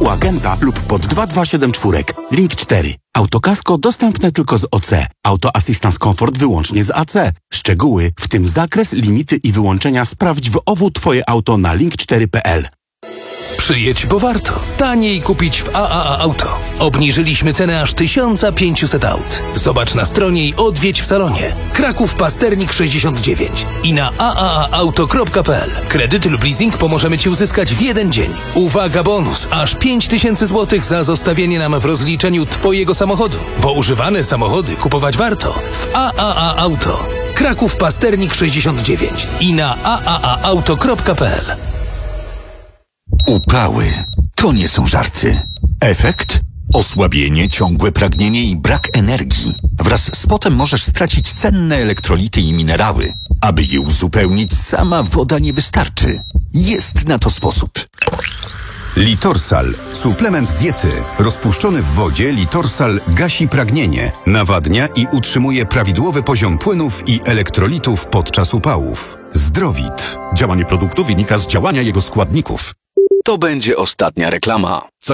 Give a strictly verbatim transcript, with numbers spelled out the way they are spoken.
u agenta lub pod dwa dwa siedem cztery. Link cztery. Autokasko dostępne tylko z O C. Auto Assistance Comfort wyłącznie z A C. Szczegóły, w tym zakres, limity i wyłączenia sprawdź w O W Twoje auto na link cztery kropka p l. Przyjedź, bo warto. Taniej kupić w A A A Auto. Obniżyliśmy cenę aż tysiąc pięćset aut. Zobacz na stronie i odwiedź w salonie. Kraków Pasternik sześćdziesiąt dziewięć i na a a a auto kropka p l. Kredyt lub leasing pomożemy Ci uzyskać w jeden dzień. Uwaga, bonus! Aż pięć tysięcy złotych za zostawienie nam w rozliczeniu Twojego samochodu. Bo używane samochody kupować warto w A A A Auto. Kraków Pasternik sześćdziesiąt dziewięć i na a a a auto kropka p l. Upały to nie są żarty. Efekt? Osłabienie, ciągłe pragnienie i brak energii. Wraz z potem możesz stracić cenne elektrolity i minerały. Aby je uzupełnić, sama woda nie wystarczy. Jest na to sposób. Litorsal. Suplement diety. Rozpuszczony w wodzie Litorsal gasi pragnienie, nawadnia i utrzymuje prawidłowy poziom płynów i elektrolitów podczas upałów. Zdrowit. Działanie produktu wynika z działania jego składników. To będzie ostatnia reklama. Co